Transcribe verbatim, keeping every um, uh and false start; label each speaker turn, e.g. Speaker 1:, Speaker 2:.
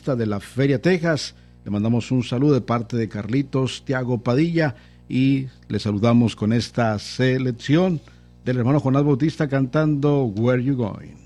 Speaker 1: Bautista de la Feria, Texas. Le mandamos un saludo de parte de Carlitos Tiago Padilla y le saludamos con esta selección del hermano Jonás Bautista cantando Where You Going.